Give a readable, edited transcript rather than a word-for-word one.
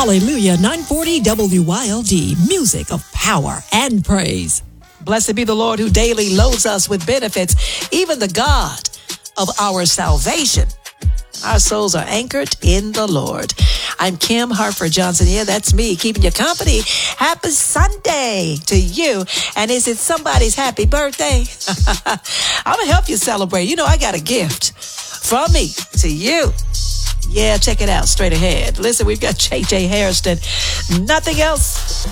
Hallelujah, 940 WYLD, music of power and praise. Blessed be the Lord who daily loads us with benefits, even the God of our salvation. Our souls are anchored in the Lord. I'm Kim Hartford Johnson. Yeah, that's me, keeping you company. Happy Sunday to you. And is it somebody's happy birthday? I'm going to help you celebrate. You know, I got a gift from me to you. Yeah, check it out straight ahead. Listen, we've got J.J. Hairston. Nothing else